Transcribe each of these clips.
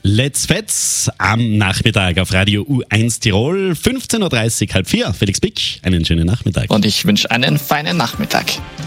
Let's Fets am Nachmittag auf Radio U1 Tirol, 15.30 Uhr, halb vier. Felix Pick, einen schönen Nachmittag. Und ich wünsche einen feinen Nachmittag.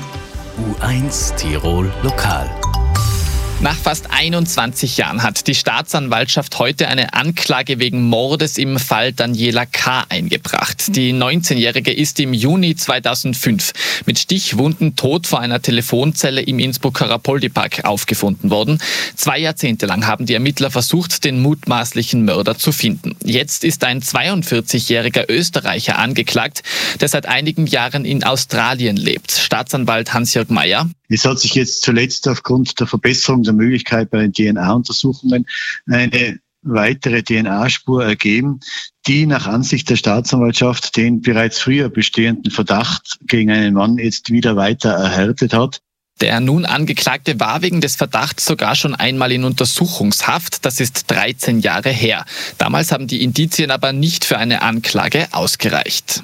U1 Tirol Lokal. Nach fast 21 Jahren hat die Staatsanwaltschaft heute eine Anklage wegen Mordes im Fall Daniela K. eingebracht. Die 19-Jährige ist im Juni 2005 mit Stichwunden tot vor einer Telefonzelle im Innsbrucker Rapoldi-Park aufgefunden worden. 2 Jahrzehnte lang haben die Ermittler versucht, den mutmaßlichen Mörder zu finden. Jetzt ist ein 42-jähriger Österreicher angeklagt, der seit einigen Jahren in Australien lebt. Staatsanwalt Hans-Jörg Meyer. Es hat sich jetzt zuletzt aufgrund der Verbesserung der Möglichkeit bei den DNA-Untersuchungen eine weitere DNA-Spur ergeben, die nach Ansicht der Staatsanwaltschaft den bereits früher bestehenden Verdacht gegen einen Mann jetzt wieder weiter erhärtet hat. Der nun Angeklagte war wegen des Verdachts sogar schon einmal in Untersuchungshaft. Das ist 13 Jahre her. Damals haben die Indizien aber nicht für eine Anklage ausgereicht.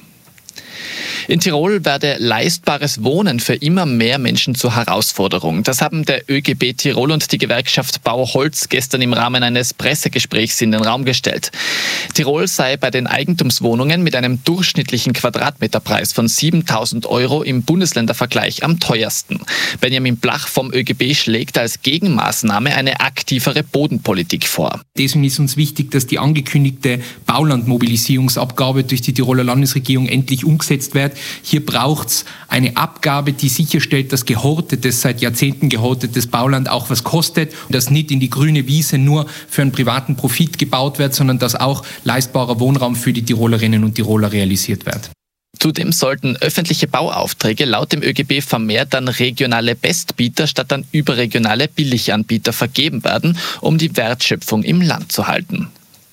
In Tirol werde leistbares Wohnen für immer mehr Menschen zur Herausforderung. Das haben der ÖGB Tirol und die Gewerkschaft Bau Holz gestern im Rahmen eines Pressegesprächs in den Raum gestellt. Tirol sei bei den Eigentumswohnungen mit einem durchschnittlichen Quadratmeterpreis von 7.000 € im Bundesländervergleich am teuersten. Benjamin Blach vom ÖGB schlägt als Gegenmaßnahme eine aktivere Bodenpolitik vor. Deswegen ist uns wichtig, dass die angekündigte Baulandmobilisierungsabgabe durch die Tiroler Landesregierung endlich umgesetzt wird. Hier braucht es eine Abgabe, die sicherstellt, dass gehortetes, seit Jahrzehnten gehortetes Bauland auch was kostet und dass nicht in die grüne Wiese nur für einen privaten Profit gebaut wird, sondern dass auch leistbarer Wohnraum für die Tirolerinnen und Tiroler realisiert wird. Zudem sollten öffentliche Bauaufträge laut dem ÖGB vermehrt an regionale Bestbieter statt an überregionale Billiganbieter vergeben werden, um die Wertschöpfung im Land zu halten.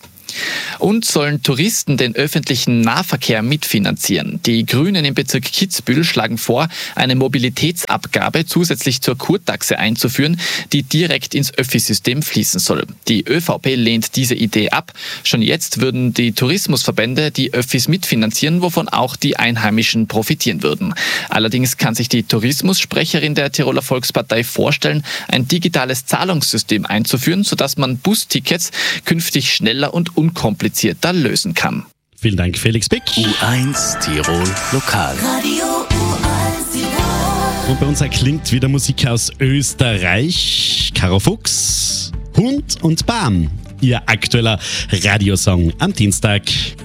Und sollen Touristen den öffentlichen Nahverkehr mitfinanzieren. Die Grünen im Bezirk Kitzbühel schlagen vor, eine Mobilitätsabgabe zusätzlich zur Kurtaxe einzuführen, die direkt ins Öffi-System fließen soll. Die ÖVP lehnt diese Idee ab. Schon jetzt würden die Tourismusverbände die Öffis mitfinanzieren, wovon auch die Einheimischen profitieren würden. Allerdings kann sich die Tourismussprecherin der Tiroler Volkspartei vorstellen, ein digitales Zahlungssystem einzuführen, sodass man Bustickets künftig schneller und unkomplizierter lösen kann. Vielen Dank, Felix Pick. U1 Tirol Lokal. Radio U1 Tirol. Und bei uns erklingt wieder Musik aus Österreich. Caro Fuchs, Hund und Bahn. Ihr aktueller Radiosong am Dienstag.